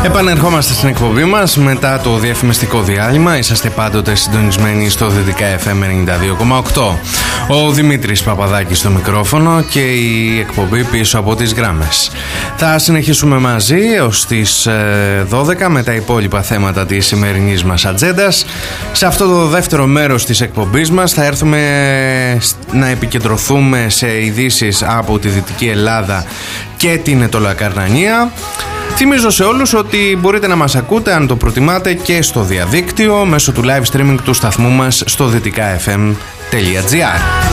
Επανερχόμαστε στην εκπομπή μας μετά το διαφημιστικό διάλειμμα. Είσαστε πάντοτε συντονισμένοι στο Δυτικά FM 92,8. Ο Δημήτρης Παπαδάκης στο μικρόφωνο και η εκπομπή πίσω από τις γράμμες. Θα συνεχίσουμε μαζί έως τις 12 με τα υπόλοιπα θέματα της σημερινής μας ατζέντας. Σε αυτό το δεύτερο μέρος της εκπομπής μας θα έρθουμε να επικεντρωθούμε σε ειδήσεις από τη Δυτική Ελλάδα και την Αιτωλακαρνανία. Θυμίζω σε όλους ότι μπορείτε να μας ακούτε, αν το προτιμάτε, και στο διαδίκτυο μέσω του live streaming του σταθμού μας στο dυτικafm.gr.